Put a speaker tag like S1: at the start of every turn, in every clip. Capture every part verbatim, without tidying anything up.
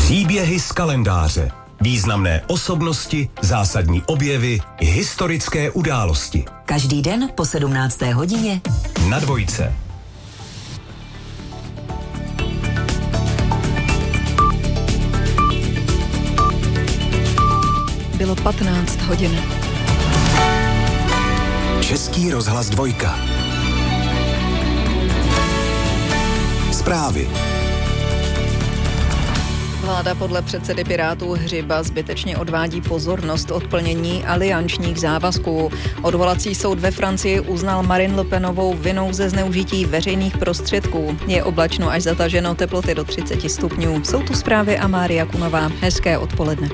S1: Příběhy z kalendáře. Významné osobnosti, zásadní objevy, historické události.
S2: Každý den po sedmnácté hodině
S1: na Dvojce.
S3: Bylo patnáct hodin.
S1: Český rozhlas Dvojka. Zprávy.
S3: Vláda podle předsedy Pirátů Hřiba zbytečně odvádí pozornost od plnění aliančních závazků. Odvolací soud ve Francii uznal Marine Le Penovou vinou ze zneužití veřejných prostředků. Je oblačno až zataženo, teploty do třicet stupňů. Jsou tu zprávy a Mária Kunová. Hezké odpoledne.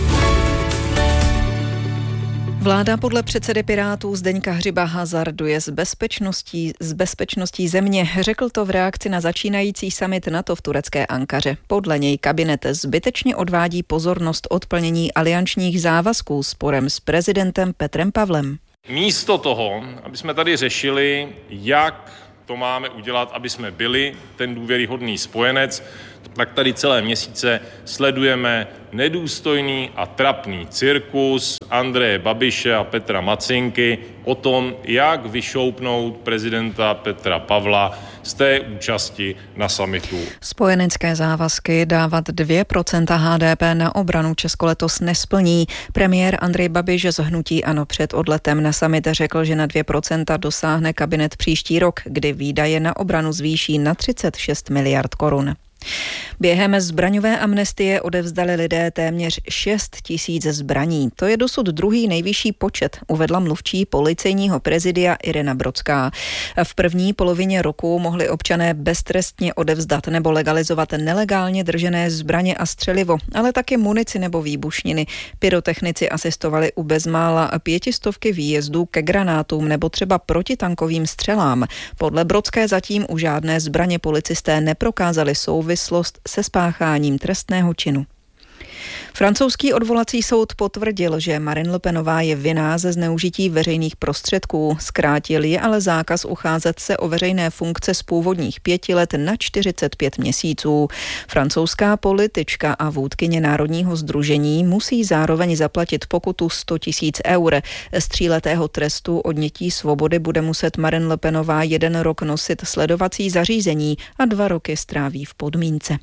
S3: Vláda podle předsedy Pirátů Zdeňka Hřiba hazarduje s bezpečností, s bezpečností země. Řekl to v reakci na začínající summit NATO v turecké Ankaře. Podle něj kabinet zbytečně odvádí pozornost od plnění aliančních závazků sporem s prezidentem Petrem Pavlem.
S4: Místo toho, aby jsme tady řešili, jak to máme udělat, aby jsme byli ten důvěryhodný spojenec, tak tady celé měsíce sledujeme nedůstojný a trapný cirkus Andreje Babiše a Petra Macinky o tom, jak vyšoupnout prezidenta Petra Pavla z té účasti na summitu.
S3: Spojenecké závazky dávat dvě procenta H D P na obranu Česko letos nesplní. Premiér Andrej Babiš z hnutí ANO před odletem na summit řekl, že na dvě procenta dosáhne kabinet příští rok, kdy výdaje na obranu zvýší na třicet šest miliard korun. Během zbraňové amnestie odevzdali lidé téměř šest tisíc zbraní. To je dosud druhý nejvyšší počet, uvedla mluvčí policejního prezidia Irena Brodská. V první polovině roku mohli občané beztrestně odevzdat nebo legalizovat nelegálně držené zbraně a střelivo, ale také munici nebo výbušniny. Pyrotechnici asistovali u bezmála pětistovky výjezdů ke granátům nebo třeba protitankovým střelám. Podle Brodské zatím u žádné zbraně policisté neprokázali souvislost se spácháním trestného činu. Francouzský odvolací soud potvrdil, že Marine Le Penová je vinná ze zneužití veřejných prostředků. Zkrátil je ale zákaz ucházet se o veřejné funkce z původních pěti let na čtyřicet pět měsíců. Francouzská politička a vůdkyně Národního sdružení musí zároveň zaplatit pokutu sto tisíc eur. Z tříletého trestu odnětí svobody bude muset Marine Le Penová jeden rok nosit sledovací zařízení a dva roky stráví v podmínce.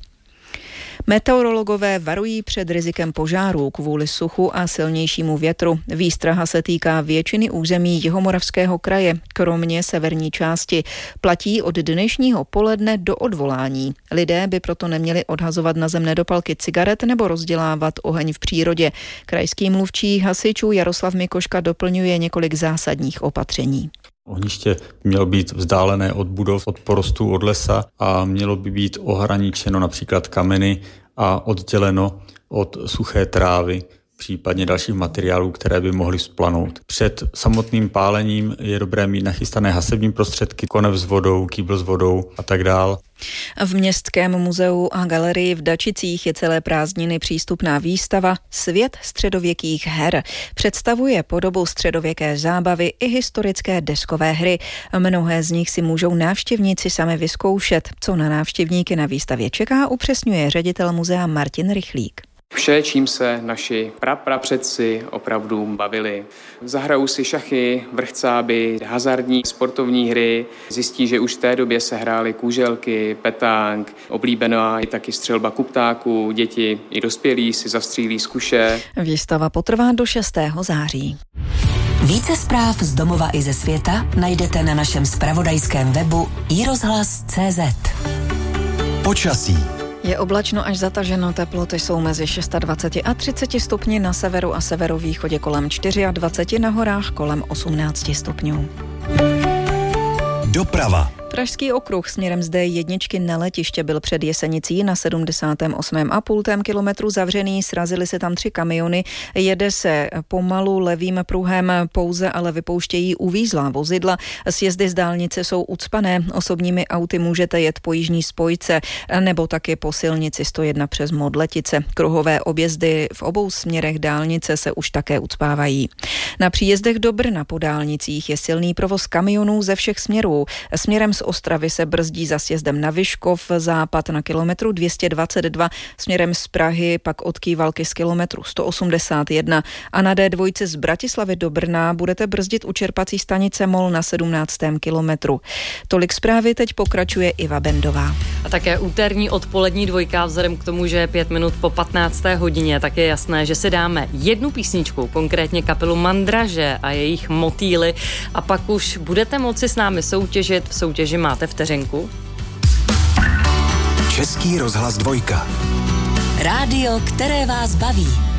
S3: Meteorologové varují před rizikem požárů kvůli suchu a silnějšímu větru. Výstraha se týká většiny území Jihomoravského kraje, kromě severní části. Platí od dnešního poledne do odvolání. Lidé by proto neměli odhazovat na zem nedopalky cigaret nebo rozdělávat oheň v přírodě. Krajský mluvčí hasičů Jaroslav Mikoška doplňuje několik zásadních opatření.
S5: Ohniště mělo být vzdálené od budov, od porostů, od lesa a mělo by být ohraničeno například kameny a odděleno od suché trávy, případně dalších materiálů, které by mohly vzplanout. Před samotným pálením je dobré mít nachystané hasební prostředky, konev s vodou, kýbl s vodou a tak dál.
S3: V Městském muzeu a galerii v Dačicích je celé prázdniny přístupná výstava Svět středověkých her. Představuje podobu středověké zábavy i historické deskové hry. Mnohé z nich si můžou návštěvníci sami vyzkoušet. Co na návštěvníky na výstavě čeká, upřesňuje ředitel muzea Martin Rychlík.
S6: Vše, čím se naši praprapředci opravdu bavili. Zahrajou si šachy, vrchcáby, hazardní sportovní hry. Zjistí, že už v té době se hrály kůželky, petánk, oblíbená je taky střelba kuptáků. Děti i dospělí si zastřílí z kuše.
S3: Výstava potrvá do šestého září.
S2: Více zpráv z domova i ze světa najdete na našem zpravodajském webu i rozhlas tečka cé zet.
S1: Počasí.
S3: Je oblačno až zataženo, teploty jsou mezi dvacet šest a třicet stupni, na severu a severovýchodě kolem dvacet čtyři, na horách kolem osmnáct stupňů.
S1: Doprava.
S3: Pražský okruh směrem z D jedna na letiště byl před Jesenicí na sedmdesátém osmém a půl kilometru zavřený, srazily se tam tři kamiony, jede se pomalu levým pruhem, pouze ale vypouštějí uvízlá vozidla. Sjezdy z dálnice jsou ucpané, osobními auty můžete jet po jižní spojce nebo taky po silnici sto jedna přes Modletice. Kruhové objezdy v obou směrech dálnice se už také ucpávají. Na příjezdech do Brna po dálnicích je silný provoz kamionů ze všech směrů. Směrem z Z Ostravy se brzdí za sjezdem na Vyškov, západ na kilometru dvě stě dvacet dva, směrem z Prahy pak od Kývalky z kilometru sto osmdesát jedna a na dé dva z Bratislavy do Brna budete brzdit u čerpací stanice Mol na sedmnáctém kilometru. Tolik zprávy, teď pokračuje Iva Bendová.
S7: A také úterní odpolední dvojka, vzhledem k tomu, že je pět minut po patnácté hodině, tak je jasné, že si dáme jednu písničku, konkrétně kapelu Mandraže a jejich Motýly, a pak už budete moci s námi soutěžit. V soutěži máte vteřinku.
S1: Český rozhlas dvojka.
S2: Rádio, které vás baví.